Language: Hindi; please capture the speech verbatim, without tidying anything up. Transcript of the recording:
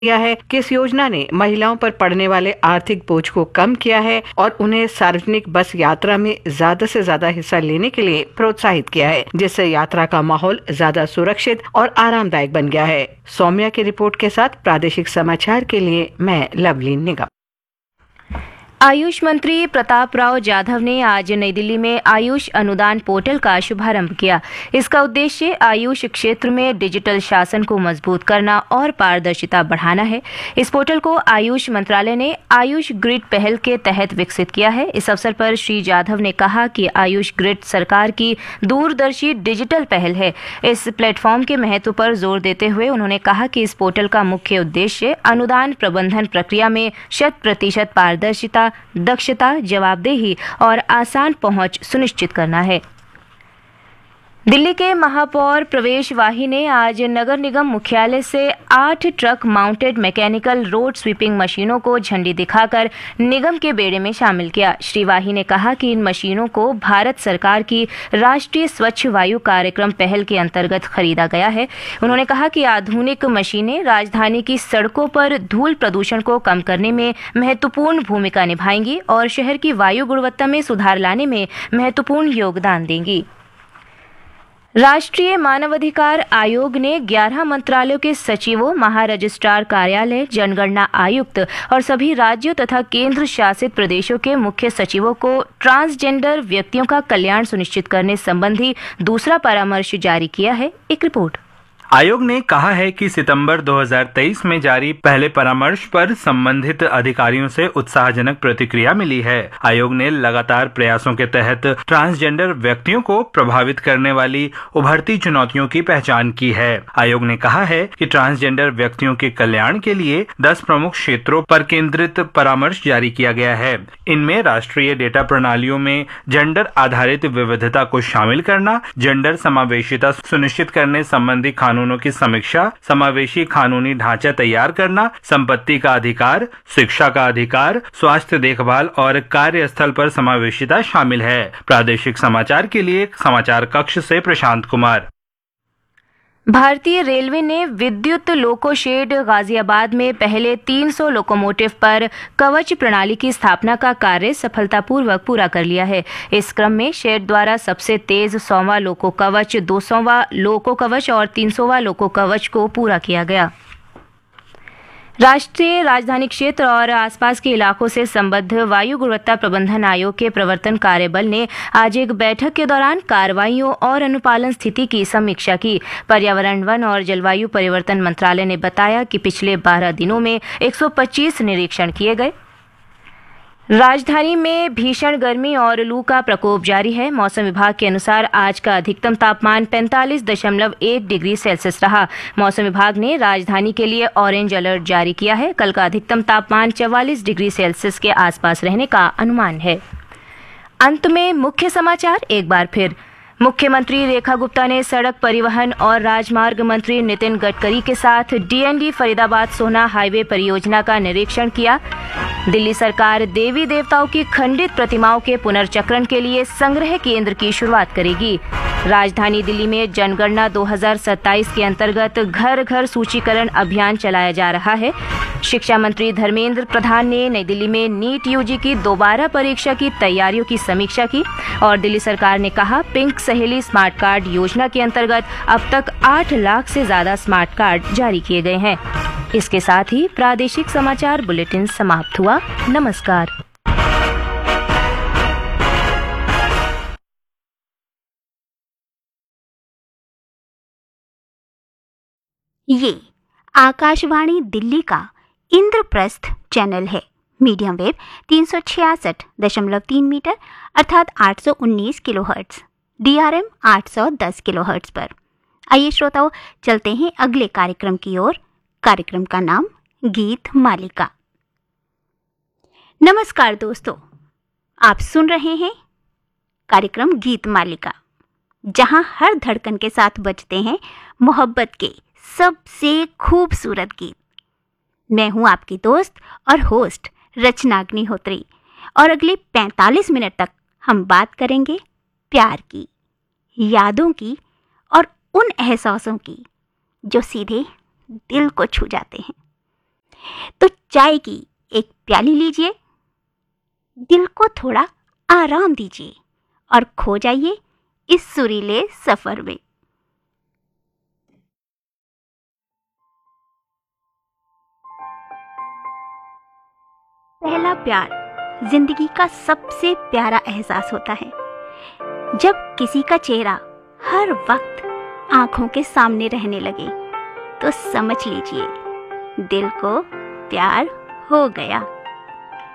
किया है कि इस योजना ने महिलाओं पर पड़ने वाले आर्थिक बोझ को कम किया है और उन्हें सार्वजनिक बस यात्रा में ज्यादा से ज्यादा हिस्सा लेने के लिए प्रोत्साहित किया है, जिससे यात्रा का माहौल ज्यादा सुरक्षित और आरामदायक बन गया है। सौम्या की रिपोर्ट के साथ प्रादेशिक समाचार के लिए मैं लवली निगम। आयुष मंत्री प्रताप राव जाधव ने आज नई दिल्ली में आयुष अनुदान पोर्टल का शुभारंभ किया। इसका उद्देश्य आयुष क्षेत्र में डिजिटल शासन को मजबूत करना और पारदर्शिता बढ़ाना है। इस पोर्टल को आयुष मंत्रालय ने आयुष ग्रिड पहल के तहत विकसित किया है। इस अवसर पर श्री जाधव ने कहा कि आयुष ग्रिड सरकार की दूरदर्शी डिजिटल पहल है। इस प्लेटफॉर्म के महत्व पर जोर देते हुए उन्होंने कहा कि इस पोर्टल का मुख्य उद्देश्य अनुदान प्रबंधन प्रक्रिया में शत प्रतिशत पारदर्शिता, दक्षता, जवाबदेही और आसान पहुंच सुनिश्चित करना है। दिल्ली के महापौर प्रवेश वाही ने आज नगर निगम मुख्यालय से आठ truck mounted mechanical road sweeping मशीनों को झंडी दिखाकर निगम के बेड़े में शामिल किया। श्री वाही ने कहा कि इन मशीनों को भारत सरकार की राष्ट्रीय स्वच्छ वायु कार्यक्रम पहल के अंतर्गत खरीदा गया है। उन्होंने कहा कि आधुनिक मशीनें राजधानी की सड़कों पर धूल प्रदूषण को कम करने में महत्वपूर्ण भूमिका निभाएंगी और शहर की वायु गुणवत्ता में सुधार लाने में महत्वपूर्ण योगदान देंगी। राष्ट्रीय मानवाधिकार आयोग ने ग्यारह मंत्रालयों के सचिवों, महारजिस्ट्रार कार्यालय, जनगणना आयुक्त और सभी राज्यों तथा केंद्र शासित प्रदेशों के मुख्य सचिवों को ट्रांसजेंडर व्यक्तियों का कल्याण सुनिश्चित करने संबंधी दूसरा परामर्श जारी किया है। एक रिपोर्ट। आयोग ने कहा है कि सितंबर दो हज़ार तेईस में जारी पहले परामर्श पर संबंधित अधिकारियों से उत्साहजनक प्रतिक्रिया मिली है। आयोग ने लगातार प्रयासों के तहत ट्रांसजेंडर व्यक्तियों को प्रभावित करने वाली उभरती चुनौतियों की पहचान की है। आयोग ने कहा है कि ट्रांसजेंडर व्यक्तियों के कल्याण के लिए दस प्रमुख क्षेत्रों पर केंद्रित परामर्श जारी किया गया है। इनमें राष्ट्रीय डेटा प्रणालियों में जेंडर आधारित विविधता को शामिल करना, जेंडर समावेशिता सुनिश्चित करने संबंधी कानून कानूनों की समीक्षा, समावेशी कानूनी ढांचा तैयार करना, संपत्ति का अधिकार, शिक्षा का अधिकार, स्वास्थ्य देखभाल और कार्यस्थल पर समावेशिता शामिल है। प्रादेशिक समाचार के लिए समाचार कक्ष से प्रशांत कुमार। भारतीय रेलवे ने विद्युत लोको शेड गाजियाबाद में पहले तीन सौ लोकोमोटिव पर कवच प्रणाली की स्थापना का कार्य सफलतापूर्वक पूरा कर लिया है। इस क्रम में शेड द्वारा सबसे तेज सौवां लोको कवच, दो सौवां लोको कवच और तीन सौवां लोको कवच को पूरा किया गया। राष्ट्रीय राजधानी क्षेत्र और आसपास के इलाकों से संबद्ध वायु गुणवत्ता प्रबंधन आयोग के प्रवर्तन कार्यबल ने आज एक बैठक के दौरान कार्रवाइयों और अनुपालन स्थिति की समीक्षा की। पर्यावरण, वन और जलवायु परिवर्तन मंत्रालय ने बताया कि पिछले बारह दिनों में एक सौ पच्चीस निरीक्षण किए गए। राजधानी में भीषण गर्मी और लू का प्रकोप जारी है। मौसम विभाग के अनुसार आज का अधिकतम तापमान पैंतालीस दशमलव एक डिग्री सेल्सियस रहा। मौसम विभाग ने राजधानी के लिए ऑरेंज अलर्ट जारी किया है। कल का अधिकतम तापमान चौवालीस डिग्री सेल्सियस के आसपास रहने का अनुमान है। अंत में मुख्य समाचार एक बार फिर। मुख्यमंत्री रेखा गुप्ता ने सड़क परिवहन और राजमार्ग मंत्री नितिन गडकरी के साथ डीएनडी फरीदाबाद सोहना हाईवे परियोजना का निरीक्षण किया। दिल्ली सरकार देवी देवताओं की खंडित प्रतिमाओं के पुनर्चक्रण के लिए संग्रह केंद्र की शुरुआत करेगी। राजधानी दिल्ली में जनगणना दो हज़ार सत्ताईस के अंतर्गत घर घर सूचीकरण अभियान चलाया जा रहा है। शिक्षा मंत्री धर्मेंद्र प्रधान ने नई दिल्ली में नीट यूजी की दोबारा परीक्षा की तैयारियों की समीक्षा की और दिल्ली सरकार ने कहा, पिंक सहेली स्मार्ट कार्ड योजना के अंतर्गत अब तक आठ लाख से ज्यादा स्मार्ट कार्ड जारी किए गए हैं। इसके साथ ही प्रादेशिक समाचार बुलेटिन समाप्त हुआ। नमस्कार। ये आकाशवाणी दिल्ली का इंद्रप्रस्थ चैनल है। मीडियम वेव तीन सौ छियासठ दशमलव तीन मीटर अर्थात आठ सौ उन्नीस किलोहर्ट्ज, डीआरएम आठ सौ दस किलोहर्ट्ज पर। आइए श्रोताओं, चलते हैं अगले कार्यक्रम की ओर। कार्यक्रम का नाम गीत मालिका। नमस्कार दोस्तों, आप सुन रहे हैं कार्यक्रम गीत मालिका, जहां हर धड़कन के साथ बजते हैं मोहब्बत के सबसे खूबसूरत गीत। मैं हूं आपकी दोस्त और होस्ट रचना अग्निहोत्री और अगले पैंतालीस मिनट तक हम बात करेंगे प्यार की, यादों की और उन एहसासों की जो सीधे दिल को छू जाते हैं। चाय की एक प्याली लीजिए, दिल को थोड़ा आराम दीजिए और खो जाइए इस सुरीले सफर में। पहला प्यार जिंदगी का सबसे प्यारा एहसास होता है। जब किसी का चेहरा हर वक्त आंखों के सामने रहने लगे तो समझ लीजिए दिल को प्यार हो गया।